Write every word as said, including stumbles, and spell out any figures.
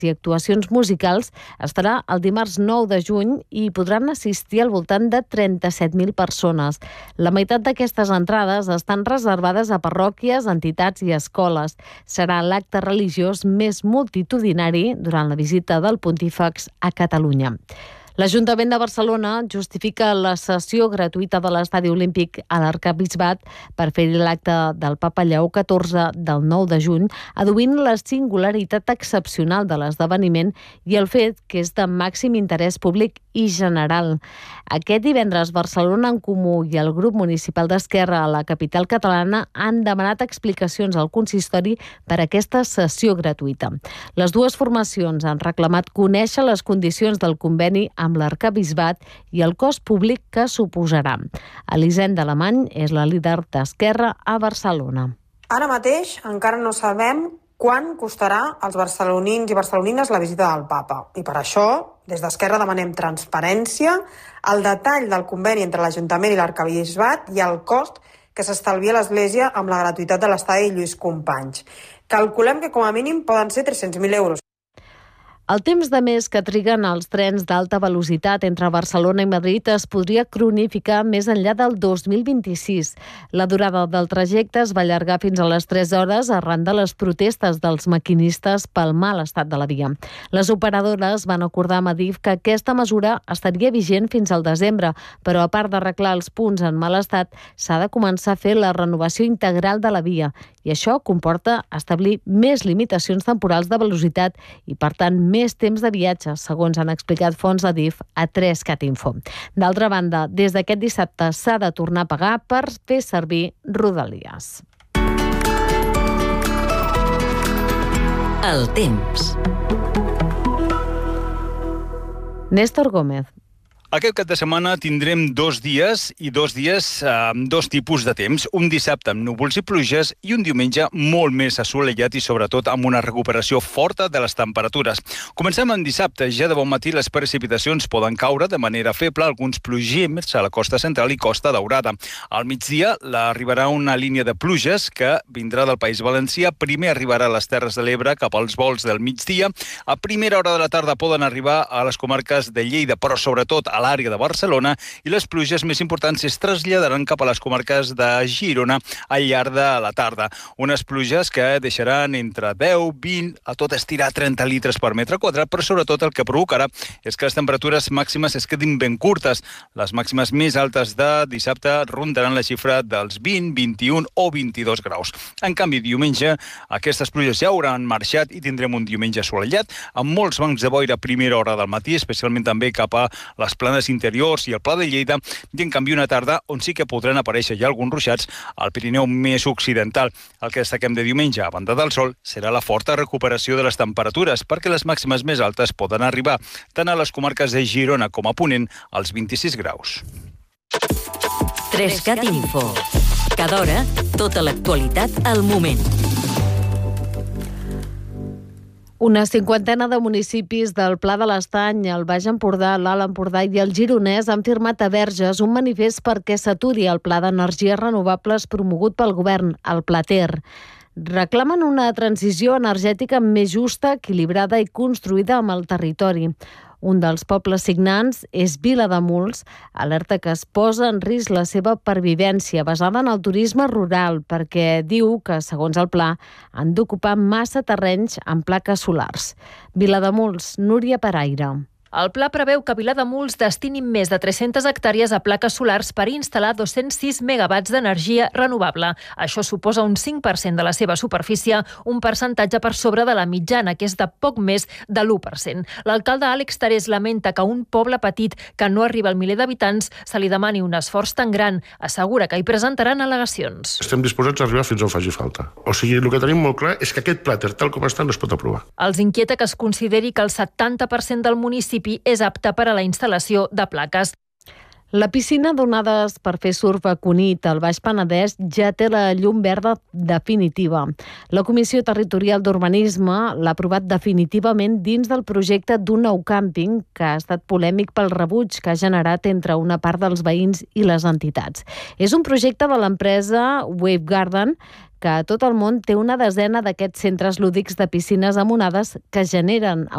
i actuacions musicals estarà el dimarts nou de juny i podran assistir al voltant de trenta-set mil persones. La meitat d'aquestes entrades estan reservades a parròquies, entitats i escoles. Serà l'acte religiós més multitudinari durant la visita del Pontífex a Catalunya. L'Ajuntament de Barcelona justifica la cessió gratuïta de l'Estadi Olímpic a l'Arquebisbat per fer-hi l'acte del Papa Lleó catorze del nou de juny, adduint la singularitat excepcional de l'esdeveniment i el fet que és de màxim interès públic i general. Aquest divendres, Barcelona en Comú i el grup municipal d'Esquerra a la capital catalana han demanat explicacions al consistori per aquesta cessió gratuïta. Les dues formacions han reclamat conèixer les condicions del conveni amb l'Arquebisbat i el cost públic que suposarà. Elisenda Alemany és la líder d'Esquerra a Barcelona. Ara mateix encara no sabem quan costarà als barcelonins i barcelonines la visita del Papa. I per això, des d'Esquerra demanem transparència, el detall del conveni entre l'Ajuntament i l'Arquebisbat i el cost que s'estalvia l'Església amb la gratuïtat de l'estadi Lluís Companys. Calculem que com a mínim poden ser tres-cents mil euros. El temps de més que triguen els trens d'alta velocitat entre Barcelona i Madrid es podria cronificar més enllà del dos mil vint-i-sis. La durada del trajecte es va allargar fins a les tres hores arran de les protestes dels maquinistes pel mal estat de la via. Les operadores van acordar amb Adif que aquesta mesura estaria vigent fins al desembre, però a part d'arreglar els punts en mal estat, s'ha de començar a fer la renovació integral de la via, i això comporta establir més limitacions temporals de velocitat i, per tant, més temps de viatge, segons han explicat fonts d'Adif a tres cat info. D'altra banda, des d'aquest dissabte s'ha de tornar a pagar per fer servir Rodalies. El temps. Néstor Gómez. Aquest cap de setmana tindrem dos dies i dos dies amb eh, dos tipus de temps. Un dissabte amb núvols i pluges i un diumenge molt més assolellat i sobretot amb una recuperació forta de les temperatures. Comencem amb dissabte. Ja de bon matí les precipitacions poden caure de manera feble, alguns plogims a la costa central i Costa Daurada. Al migdia arribarà una línia de pluges que vindrà del País Valencià. Primer arribarà a les Terres de l'Ebre cap als volts del migdia. A primera hora de la tarda poden arribar a les comarques de Lleida, però sobretot a l'àrea de Barcelona, i les pluges més importants es traslladaran cap a les comarques de Girona al llarg de la tarda. Unes pluges que deixaran entre deu, vint, a tot estirar trenta litres per metre quadrat, però sobretot el que provocarà és que les temperatures màximes es quedin ben curtes. Les màximes més altes de dissabte rondaran la xifra dels vint, vint-i-un o vint-i-dos graus. En canvi, diumenge, aquestes pluges ja hauran marxat i tindrem un diumenge assolellat, amb molts bancs de boira a primera hora del matí, especialment també cap a les planes interiors i el Pla de Lleida, i en canvi una tarda on sí que podran aparèixer ja alguns ruixats al Pirineu més occidental. El que destaquem de diumenge, a banda del sol, serà la forta recuperació de les temperatures, perquè les màximes més altes poden arribar tant a les comarques de Girona com a Ponent als vint-i-sis graus. tres cat info. Cada hora, tota l'actualitat al moment. Una cinquantena de municipis del Pla de l'Estany, el Baix Empordà, l'Alt Empordà i el Gironès han firmat a Verges un manifest perquè s'aturi el Pla d'Energies Renovables promogut pel govern, el Plater. Reclamen una transició energètica més justa, equilibrada i construïda amb el territori. Un dels pobles signants és Vilademuls, alerta que es posa en risc la seva pervivència basada en el turisme rural, perquè diu que, segons el pla, han d'ocupar massa terrenys amb plaques solars. Vilademuls, Núria Paraire. El pla preveu que Vilademuls destini més de tres-centes hectàrees a plaques solars per instal·lar dos-cents sis megawatts d'energia renovable. Això suposa un cinc per cent de la seva superfície, un percentatge per sobre de la mitjana, que és de poc més de l'u per cent. L'alcalde Àlex Tarés lamenta que a un poble petit que no arriba al miler d'habitants se li demani un esforç tan gran. Assegura que hi presentaran al·legacions. Estem disposats a arribar fins on faci falta. O sigui, el que tenim molt clar és que aquest plàter, tal com està, no es pot aprovar. Els inquieta que es consideri que el setanta per cent del municipi és apte per a la instal·lació de plaques. La piscina d'onades per fer surf a Cunit, al Baix Penedès, ja té la llum verda definitiva. La Comissió Territorial d'Urbanisme l'ha aprovat definitivament dins del projecte d'un nou càmping que ha estat polèmic pel rebuig que ha generat entre una part dels veïns i les entitats. És un projecte de l'empresa Wave Garden, que a tot el món té una desena d'aquests centres lúdics de piscines amb onades que generen